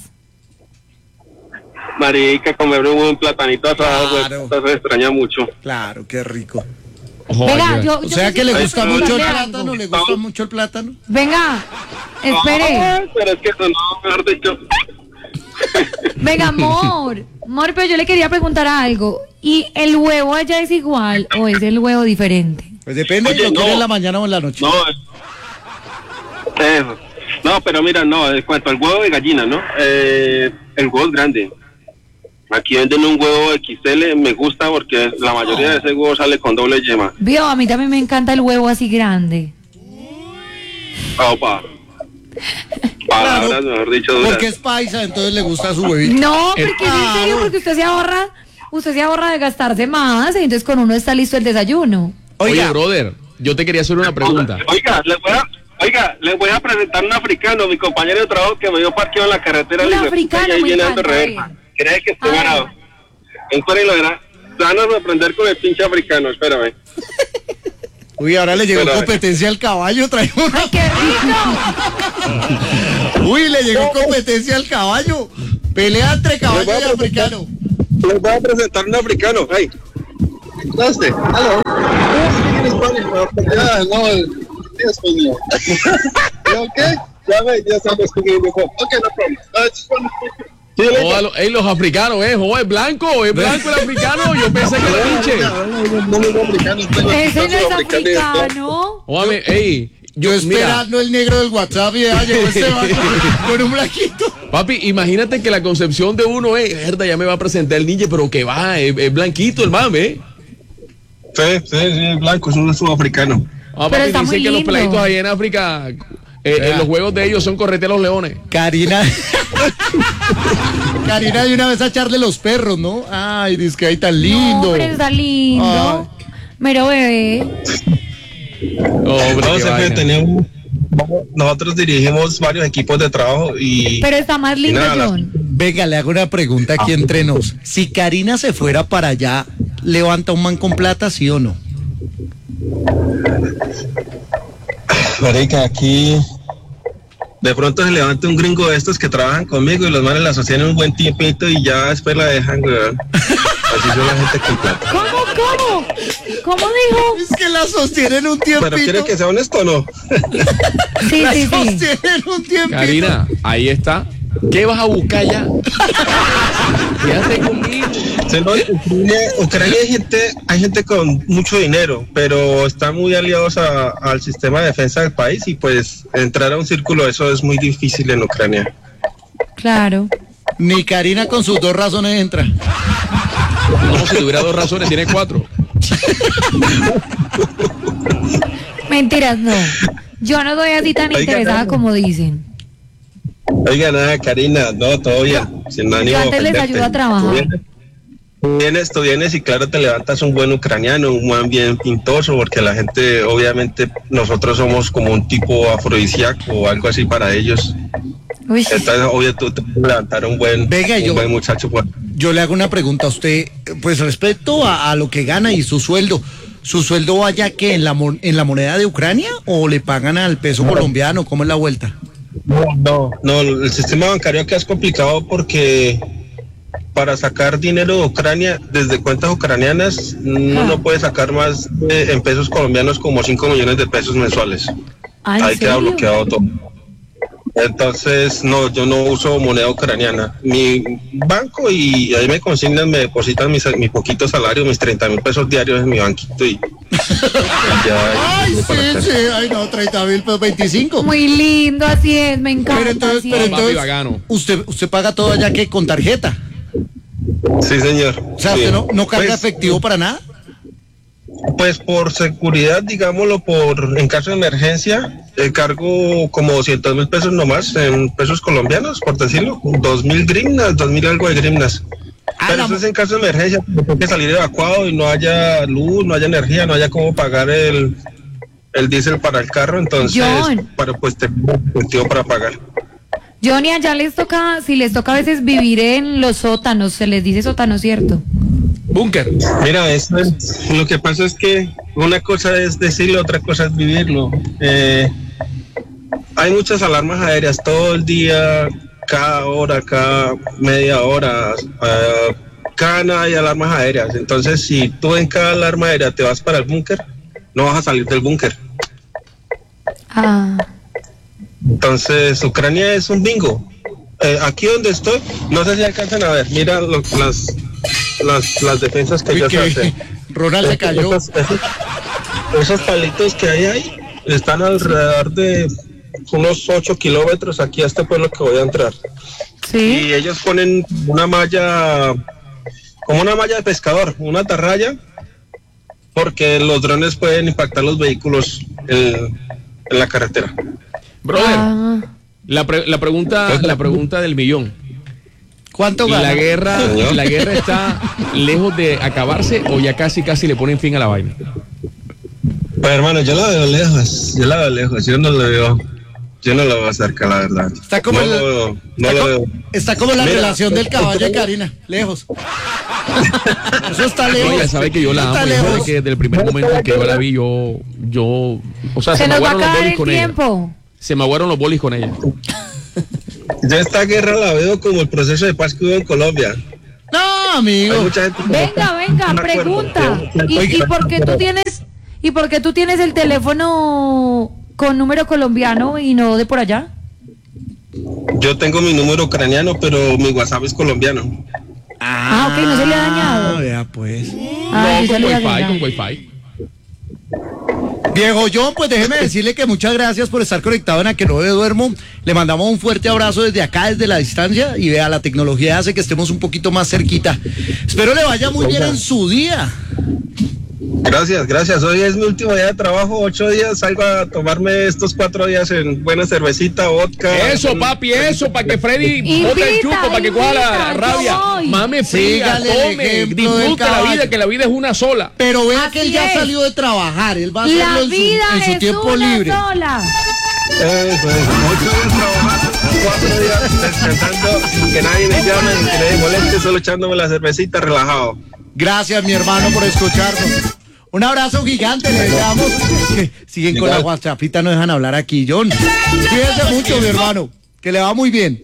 Marica, comer un buen platanito asado, güey, Claro. puta, se extraña mucho. Claro, qué rico. Venga, yo, O yo sea que le necesito gusta mucho el preguntarle plátano, algo. le gusta mucho el plátano. Venga, espere. Ay, pero es que eso no, mejor dicho. Venga, amor. Amor, pero yo le quería preguntar algo. ¿Y el huevo allá es igual o es el huevo diferente? Pues depende Oye, de lo que no. quiere en la mañana o en la noche. No, eh, eso. No, pero mira, no, en cuanto al huevo de gallina, ¿no? Eh, el huevo es grande. Aquí venden un huevo X L, me gusta porque la mayoría de ese huevo sale con doble yema. Vio, a mí también me encanta el huevo así grande. Opa. Palabras, mejor dicho, duras. Porque es paisa, entonces le gusta su huevito. No, porque es en serio, porque usted se ahorra, usted se ahorra de gastarse más, y entonces con uno está listo el desayuno. Oye, Oiga, brother, yo te quería hacer una pregunta. Oiga, le voy a, Oiga, les voy a presentar un africano, mi compañero de trabajo que me dio parqueo en la carretera. Un le digo, africano, y ahí me viene dando encanta, reversa. ¿Crees que estoy A ver. ganado? Entonces lo verá. Se van a sorprender con el pinche africano, espérame. Uy, ahora le llegó Espera. competencia al caballo, trae una. ¡Ay, qué rico! Uy, le llegó competencia al caballo. Pelea entre caballo y africano. Les voy a presentar un africano. Hey. Namaste. Hello. Speaking Spanish, bro. Yeah, no, español. Okay? Ya ve, ya sabes speaking before. Okay, no problem. Uh, just want to speak. Oh, lo- ey, los africanos, eh, oh, es blanco, es blanco el africano, yo pensé que era pinche. No, no, no, africano. Ese no es africano. Óame, ey, Yo yo, mira, esperando el negro del WhatsApp y ya llegó este man con un blanquito. papi, imagínate que la concepción de uno es, verdad, ya me va a presentar el ninja, pero que va, es, es blanquito el mame. Sí, sí, sí, blanco, es un sudafricano. Ah, Pero papi, está dicen muy que los lindo. peladitos ahí en África, eh, en los juegos de ellos son correteros leones. Karina. Karina de una vez a echarle los perros, ¿no? Ay, dice que ahí tan lindo. No, pero está lindo. Mero bebé. Hombre, No, qué siempre vaina. tenemos, nosotros dirigimos varios equipos de trabajo y... Pero está más lindo, Y nada, las- John. Venga, le hago una pregunta aquí entre nos. Si Karina se fuera para allá, ¿levanta un man con plata, sí o no? Marica, aquí de pronto se levanta un gringo de estos que trabajan conmigo y los manes la sostienen un buen tiempito y ya después la dejan, weón. Así son la gente con plata. ¿Cómo, cómo? ¿Cómo dijo? Es que la sostienen un tiempito. Pero ¿quiere que sea honesto o no? Sí, La sí, sí. sostienen un tiempito. Karina, ahí está. ¿Qué vas a buscar ya? Quédate conmigo. Sí, no, Ucrania, Ucrania hay gente, hay gente con mucho dinero, pero están muy aliados a- al sistema de defensa del país y pues entrar a un círculo eso es muy difícil en Ucrania. Claro. Ni Karina con sus dos razones entra. No, si tuviera dos razones, tiene cuatro. Mentiras, no. Yo no soy así tan Oiga, interesada no. como dicen. Oiga, nada, Karina, no, todo bien. Sin ánimo Yo de antes les ofenderte. ayudo a trabajar. Tú vienes, tú vienes, tú vienes y claro, te levantas un buen ucraniano, un buen bien pintoso, porque la gente, obviamente, nosotros somos como un tipo afrodisíaco o algo así para ellos. Uy, Entonces, obvio, tú te puedes levantar un buen, Venga, un yo- buen muchacho. Pues. Yo le hago una pregunta a usted, pues respecto a, a lo que gana y su sueldo. ¿Su sueldo vaya que en la, mon- en la moneda de Ucrania o le pagan al peso colombiano? ¿Cómo es la vuelta? No, no, no, el sistema bancario acá es complicado porque para sacar dinero de Ucrania desde cuentas ucranianas uno no puede sacar más eh, en pesos colombianos como cinco millones de pesos mensuales. ¿Ah, en Ahí queda serio? bloqueado todo. Entonces, no, yo no uso moneda ucraniana. Mi banco y ahí me consignan, me depositan mis, mi poquito salario, mis treinta mil pesos diarios en mi banquito y, y ya. Ay, y para sí, acá. sí, ay no, treinta mil, pues veinticinco. Muy lindo, así es, me encanta. Pero entonces, así pero es. Papi, entonces vagano. usted, usted paga todo allá que con tarjeta. Sí, señor. O sea, Sí. usted no, no carga Pues, efectivo para nada. Pues por seguridad, digámoslo, por en caso de emergencia, eh, cargo como doscientos mil pesos nomás en pesos colombianos, por decirlo, dos mil grimnas, dos mil algo de grimnas. Ah, Pero la- eso es en caso de emergencia, porque hay que salir evacuado y no haya luz, no haya energía, no haya cómo pagar el, el diésel para el carro, entonces, John. para pues tener efectivo para pagar. Johnny, allá les toca, si les toca a veces vivir en los sótanos, se les dice sótano, ¿cierto? Búnker. Mira, eso es, lo que pasa es que una cosa es decirlo, otra cosa es vivirlo. Eh, hay muchas alarmas aéreas todo el día, cada hora, cada media hora, eh, cada nada hay alarmas aéreas. Entonces, si tú en cada alarma aérea te vas para el búnker, no vas a salir del búnker. Ah, Entonces, Ucrania es un bingo. Eh, aquí donde estoy, no sé si alcanzan a ver, mira lo- las, las, las defensas que Uy, ellos que hacen. Ronald se cayó. Esos, esos- esos palitos que hay ahí están alrededor de unos ocho kilómetros aquí a este pueblo que voy a entrar. sí. Y ellos ponen una malla, como una malla de pescador, una atarraya, porque los drones pueden impactar los vehículos en, en la carretera. Brother, Ah, la, pre- la pregunta, la pregunta del millón. ¿Cuánto ¿La gana? guerra, Señor. la guerra está lejos de acabarse o ya casi casi le ponen fin a la vaina? Pues hermano, yo la veo lejos, yo la veo lejos, yo no lo veo, yo no lo veo cerca, la verdad. Está como, no el, lo, no está, lo co- veo. está como la Mira, relación del caballo de Karina, lejos. Eso está lejos. Oye, sabe que yo la Está amo, y sabe lejos. que desde el primer momento en que yo la vi, yo, yo, o sea, se, Se me nos va a aguaron los acabar bolis el con ella. tiempo. Se me aguaron los bolis con ella. Yo esta guerra la veo como el proceso de paz que hubo en Colombia. No, amigo. Hay mucha gente que Venga, venga, no acuerdo. pregunta. ¿Y, y por qué tú tienes y por qué tú tienes el teléfono con número colombiano y no de por allá? Yo tengo mi número ucraniano, pero mi WhatsApp es colombiano. Ah, ok, no se le ha dañado. Ah, vea pues. Ah, No, yo con le iba a wifi, agregar. con wifi. Viejo John, pues déjeme decirle que muchas gracias por estar conectado en A Que No Me Duermo. Le mandamos un fuerte abrazo desde acá, desde la distancia. Y vea, la tecnología hace que estemos un poquito más cerquita. Espero le vaya muy bien en su día. Gracias, gracias. Hoy es mi último día de trabajo, ocho días. Salgo a tomarme estos cuatro días en buena cervecita, vodka. Eso, papi, eso, para que Freddy Invita, bote el chupo, para que coja la, la invita, rabia. yo voy. Mame fría, Sígale el tome, ejemplo del disfruta la caballo. vida, que la vida es una sola. Pero vea Así que él ya es. salió de trabajar. Él va a La hacerlo en su, vida en su es tiempo una libre. sola. Eso es. Ocho días trabajando, cuatro días descansando sin que nadie me llame, sin que nadie moleste, solo echándome la cervecita relajado. Gracias, mi hermano, por escucharnos. Un abrazo gigante, le damos. Que siguen con la WhatsAppita, no dejan hablar aquí, John. Cuídese mucho, mi hermano. Que le va muy bien.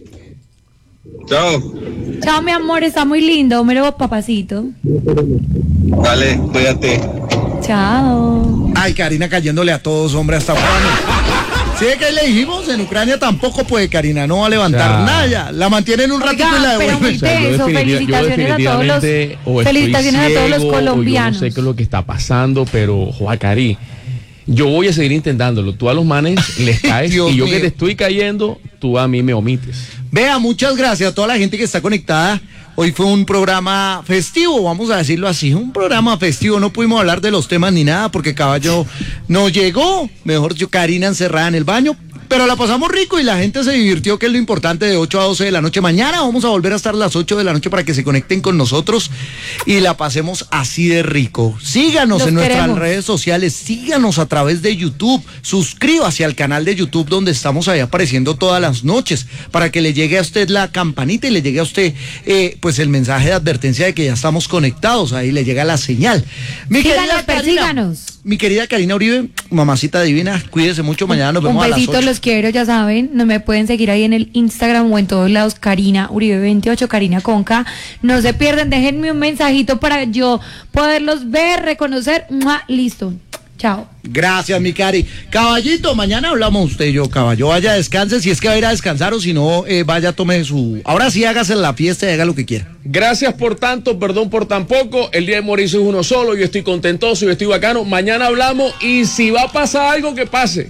Chao. Chao, mi amor, está muy lindo. Mero papacito. Vale, cuídate. Chao. Ay, Karina cayéndole a todos, hombre, hasta Ucrania. ¿Sí que le dijimos? En Ucrania tampoco puede, Karina, no va a levantar O sea, nada ya. La mantienen un ratito Oiga, y la pero devuelven. muy teso. Felicitaciones a todos los- definitivamente o estoy felicitaciones a todos los ciego, o colombianos. Yo no sé qué es lo que está pasando, pero Juan Cari, yo voy a seguir intentándolo. Tú a los manes les caes Dios y yo mío. que te estoy cayendo, tú a mí me omites. Vea, muchas gracias a toda la gente que está conectada. Hoy fue un programa festivo, vamos a decirlo así, un programa festivo. No pudimos hablar de los temas ni nada porque Caballo no llegó. Mejor dicho, Karina encerrada en el baño. Pero la pasamos rico y la gente se divirtió, que es lo importante, de ocho a doce de la noche. Mañana vamos a volver a estar a las ocho de la noche para que se conecten con nosotros y la pasemos así de rico. Síganos Los en nuestras queremos. redes sociales, síganos a través de YouTube, suscríbase al canal de YouTube donde estamos ahí apareciendo todas las noches para que le llegue a usted la campanita y le llegue a usted eh, pues el mensaje de advertencia de que ya estamos conectados, ahí le llega la señal. Mi Síganos, querida Karina, persíganos. mi querida Karina Uribe, mamacita divina, cuídese mucho, mañana nos Un vemos a las besito, ocho. los quiero, ya saben. No me pueden seguir ahí en el Instagram o en todos lados. Karina Uribe veintiocho, Karina Conca. No se pierden, déjenme un mensajito para yo poderlos ver, reconocer. ¡Mua! Listo. Chao. Gracias, mi Cari. Caballito, mañana hablamos usted y yo, caballo. Vaya, descanse, si es que va a ir a descansar o si no, eh, vaya, tome su... Ahora sí, hágase la fiesta y haga lo que quiera. Gracias por tanto, perdón por tan poco. El día de morirse es uno solo. Yo estoy contentoso, yo estoy bacano. Mañana hablamos y si va a pasar algo, que pase.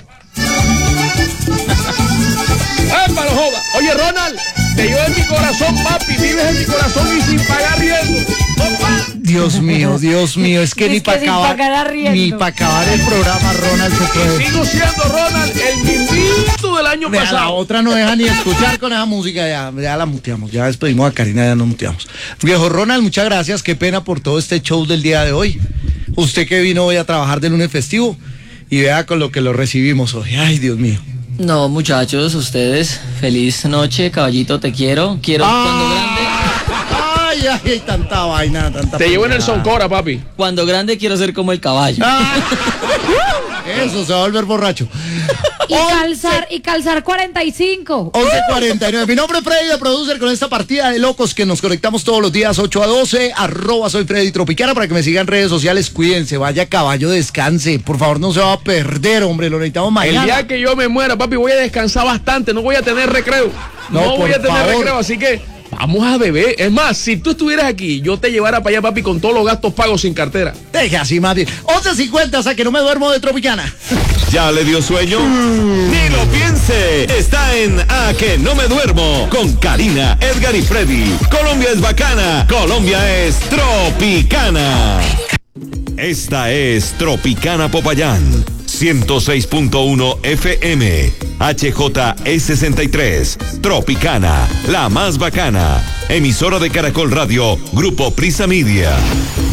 ¡Epa, no joda! Oye, Ronald, te llevo en mi corazón, papi. Vives en mi corazón y sin pagar riesgo. Dios mío, Dios mío, es que Es ni que para sin acabar, pagar arriendo. ni para acabar el programa, Ronald se puede. Sigo siendo, Ronald, el mismito del año Vea, la pasado. otra no deja ni escuchar con esa música, ya, ya la muteamos, ya despedimos a Karina, ya nos muteamos. Viejo Ronald, muchas gracias, qué pena por todo este show del día de hoy. Usted que vino hoy a trabajar de lunes festivo y vea con lo que lo recibimos hoy, ay Dios mío. No, muchachos, ustedes, feliz noche, caballito, te quiero. Quiero cuando grande. Ay, ay, ay, tanta vaina, tanta Te llevo en el pendejada. Soncora, papi. Cuando grande quiero ser como el caballo. Ah, eso, se va a volver borracho. Y calzar, y calzar cuarenta y cinco. once cuarenta y nueve. Mi nombre es Freddy, de producer, con esta partida de locos que nos conectamos todos los días ocho a doce. Arroba soy Freddy Tropicana para que me sigan en redes sociales. Cuídense, vaya caballo, descanse. Por favor, no se va a perder, hombre. Lo necesitamos El mañana. día que yo me muera, papi, voy a descansar bastante. No voy a tener recreo. No, No, por voy a tener favor. recreo, así que vamos a beber. Es más, si tú estuvieras aquí, yo te llevara para allá, papi, con todos los gastos pagos sin cartera. Deje así, más bien. once cincuenta, o sea que no me duermo de Tropicana. ¿Ya le dio sueño? Ni lo piense. Está en A Que No Me Duermo con Karina, Edgar y Freddy. Colombia es bacana. Colombia es tropicana. Esta es Tropicana Popayán. ciento seis punto uno F M. H J E sesenta y tres. Tropicana, la más bacana. Emisora de Caracol Radio, Grupo Prisa Media.